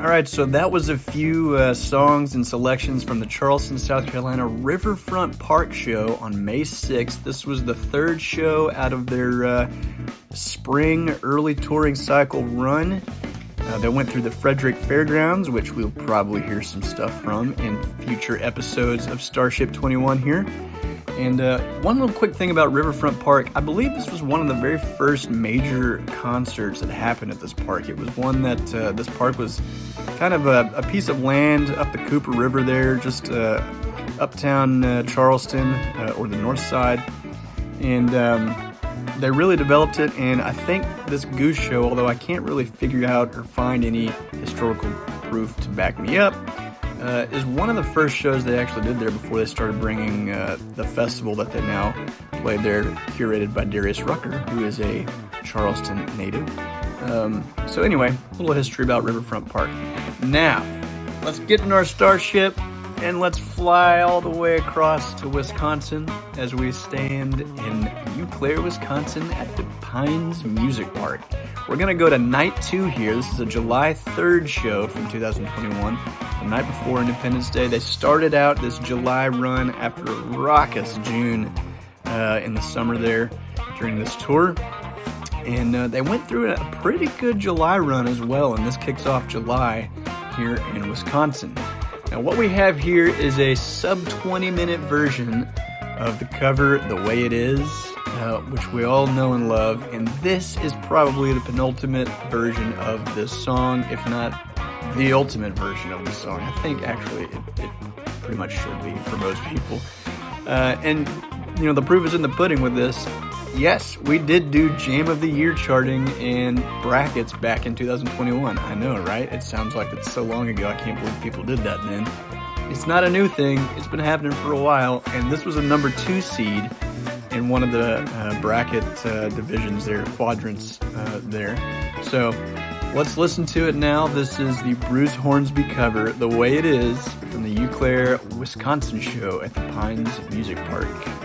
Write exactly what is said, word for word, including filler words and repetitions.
All right, so that was a few uh, songs and selections from the Charleston, South Carolina Riverfront Park show on May sixth. This was the third show out of their uh, spring early touring cycle run. Uh, they went through the Frederick Fairgrounds, which we'll probably hear some stuff from in future episodes of Starship twenty-one here. And uh, one little quick thing about Riverfront Park, I believe this was one of the very first major concerts that happened at this park. It was one that uh, this park was kind of a, a piece of land up the Cooper River there, just uh, uptown uh, Charleston, uh, or the north side. And um, they really developed it, and I think this Goose Show, although I can't really figure out or find any historical proof to back me up, Uh, is one of the first shows they actually did there before they started bringing uh, the festival that they now play there, curated by Darius Rucker, who is a Charleston native. Um, so anyway, a little history about Riverfront Park. Now, let's get in our Starship and let's fly all the way across to Wisconsin as we stand in Eau Claire, Wisconsin at the Pines Music Park. We're going to go to night two here. This is a July third show from two thousand twenty-one, the night before Independence Day. They started out this July run after a raucous June uh, in the summer there during this tour. And uh, they went through a pretty good July run as well, and this kicks off July here in Wisconsin. Now what we have here is a sub twenty minute version of the cover The Way It Is, uh, which we all know and love, and this is probably the penultimate version of this song, if not the ultimate version of the song. I think actually it, it pretty much should be for most people. Uh, and, you know, the proof is in the pudding with this. Yes, we did do Jam of the Year charting and brackets back in two thousand twenty-one. I know, right? It sounds like it's so long ago. I can't believe people did that then. It's not a new thing. It's been happening for a while, and this was a number two seed in one of the uh, bracket uh, divisions there, quadrants uh, there. So let's listen to it now. This is the Bruce Hornsby cover, The Way It Is, from the Eau Claire, Wisconsin show at the Pines Music Park.